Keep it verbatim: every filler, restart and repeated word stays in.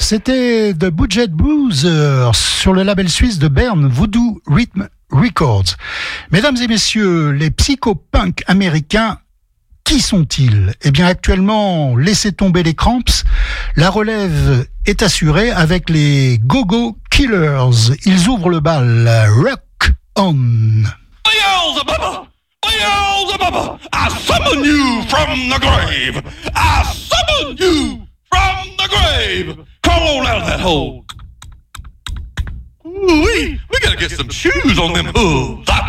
C'était The Budget Bruisers sur le label suisse de Berne, Voodoo Rhythm Records. Mesdames et messieurs, les psychopunk américains, qui sont-ils? Eh bien, actuellement, laissez tomber les Cramps. La relève est assurée avec les Go-Go Killers. Ils ouvrent le bal. Rock on! Beelzebub! Beelzebub! I summon you from the grave! I summon you from the grave! Come on out of that hole! Ooh-wee, we gotta get some shoes on them hooves!